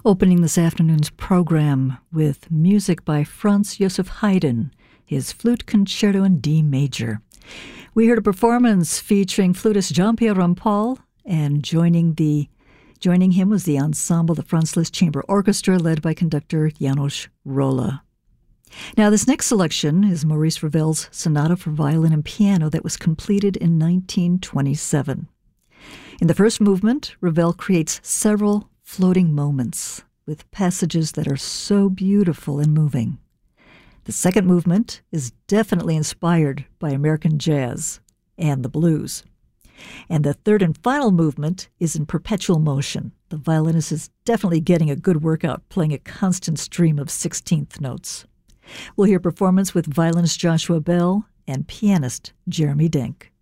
Opening this afternoon's program with music by Franz Joseph Haydn, his Flute Concerto in D major. We heard a performance featuring flutist Jean-Pierre Rampal, and joining him was the ensemble, the Franz Liszt Chamber Orchestra, led by conductor János Róla. Now, this next selection is Maurice Ravel's Sonata for Violin and Piano that was completed in 1927. In the first movement, Ravel creates several floating moments with passages that are so beautiful and moving. The second movement is definitely inspired by American jazz and the blues. And the third and final movement is in perpetual motion. The violinist is definitely getting a good workout, playing a constant stream of 16th notes. We'll hear performance with violinist Joshua Bell and pianist Jeremy Denk.